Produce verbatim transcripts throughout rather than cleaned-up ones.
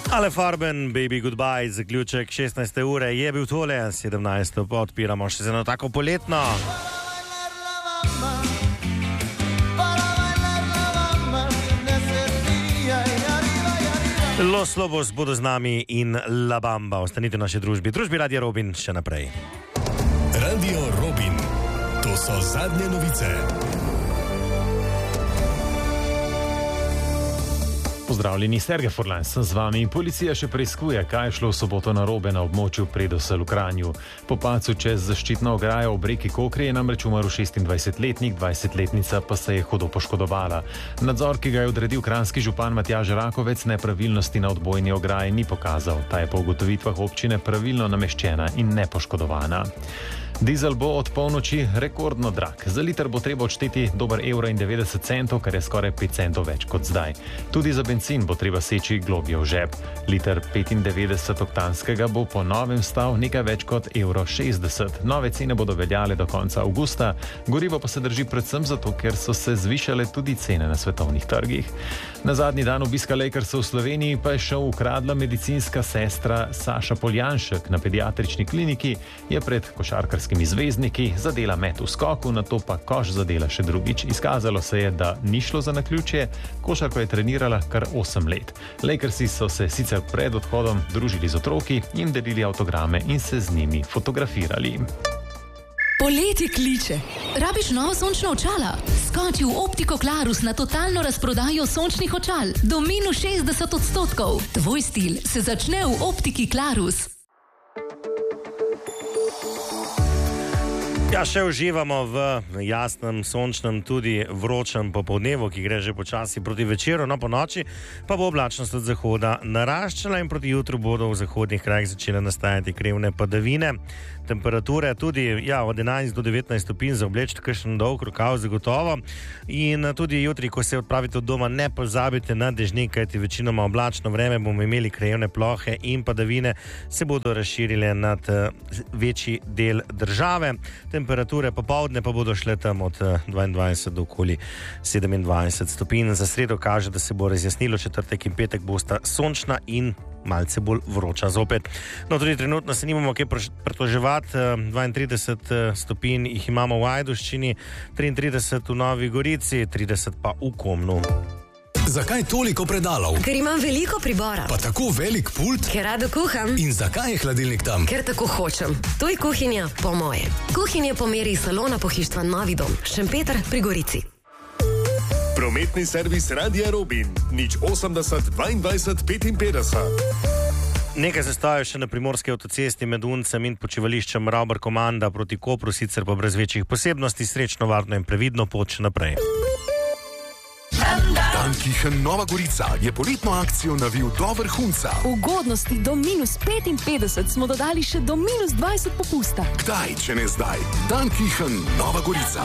Ale Farben, Baby Goodbye, zaključek šestnajste ure je bil tole, sedemnajsto pa odpiramo še z eno tako poletno. Los Lobos bodo z nami in La Bamba. Ostanite v naši družbi, družbi Radia Robin še naprej. Radio Robin, to so zadnje novice. Pozdravljeni, Sergej Furlan sem z vami. Policija še preiskuje, kaj je šlo v soboto narobe na območju Predosel v Kranju. Po padcu čez zaščitno ograjo ob reki Kokri je namreč umrl šestindvajsetletnik, dvajsetletnica pa se je hudo poškodovala. Nadzor, ki ga je odredil kranjski župan Matjaž Rakovec, nepravilnosti na odbojni ograji ni pokazal. Ta je po ugotovitvah občine pravilno nameščena in nepoškodovana. Dizel bo od polnoči rekordno drag. Za liter bo treba odšteti dober evro in devetdeset centov, kar je skoraj pet centov več kot zdaj. Tudi za bencin bo treba seči globje v žep. Liter petindevetdeset oktanskega bo po novem stal nekaj več kot evro šestdeset. Nove cene bodo veljale do konca avgusta, gorivo pa se drži predvsem zato, ker so se zvišale tudi cene na svetovnih trgih. Na zadnji dan obiska Lakersov v Sloveniji pa je šel ukradla medicinska sestra Saša Poljanšek. Na pediatrični kliniki je pred košarkarskimi zvezdniki zadela met v skoku, nato pa koš zadela še drugič. Izkazalo se je, da ni šlo za naključje, košarko je trenirala kar osem let. Lakersi so se sicer pred odhodom družili z otroki, jim delili avtograme in se z njimi fotografirali. Poletje kliče. Rabiš novo sončno očala? Skoči v Optiko Klarus na totalno razprodajo sončnih očal. Do minus šestdeset odstotkov. Tvoj stil se začne v Optiki Klarus. Ja, še uživamo v jasnem, sončnem, tudi vročem popoldnevu, ki gre že počasi proti večeru, no po noči pa bo oblačnost od zahoda naraščala in proti jutru bodo v zahodnih krajih začele nastajati krevne padavine. Temperature tudi ja, od enajst do devetnajst stopinj za obleči kakšen dolg rokav zagotovo. In tudi jutri, ko se odpravite od doma, ne pozabite na dežnik, kajti večinoma oblačno vreme bomo imeli krevne plohe in padavine se bodo razširile nad večji del države. Temperature popoldne pa bodo šle tam od dvaindvajset do okoli sedemindvajset stopinj. Za sredo kaže, da se bo razjasnilo, četrtek in petek bosta sončna in malce bolj vroča zopet. No, tudi trenutno se nimamo kaj pritoževati, dvaintrideset stopinj jih imamo v Ajdovščini, triintrideset v Novi Gorici, trideset pa v Komnu. Zakaj toliko predalov? Ker imam veliko pribora. Pa tako velik pult? Ker rado kuham. In zakaj je hladilnik tam? Ker tako hočem. To je kuhinja po moje. Kuhinja po meri salona pohištva Novi dom, Šempeter pri Gorici. Prometni servis Radia Robin, nič osemdeset dvaindvajset petinpetdeset. Nekaj zastojev še na primorski avtocesti med Uncem in počivališčem Ravbar Komanda proti Kopru, sicer pa brez večjih posebnosti. Srečno, varno in previdno pot še naprej. Dankichen Nova Gorica je poletno akcijo navil do vrhunca. Ugodnosti do minus petinpetdeset smo dodali še do minus dvajset popusta. Kdaj, če ne zdaj? Dankichen Nova Gorica.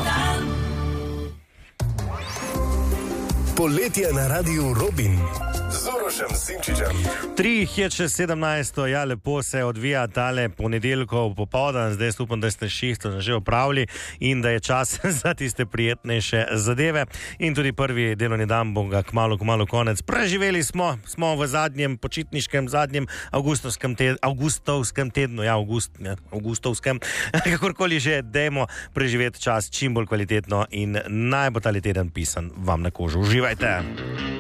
Poletje na Radiu Robin z Urošem Simčičem. Tri je čez sedemnajsto, ja, lepo se odvija tale ponedeljkov popoldan, zdaj upam, da ste šisto že opravili in da je čas za tiste prijetnejše zadeve. In tudi prvi delovni dan bo ga kmalu, kmalu konec. Preživeli smo, smo v zadnjem počitniškem, zadnjem avgustovskem, ted, avgustovskem tednu, ja, avgust, ja, avgustovskem, kakorkoli že, dajmo preživeti čas čim bolj kvalitetno in naj bo tale teden pisan vam na kožo. Uživajte!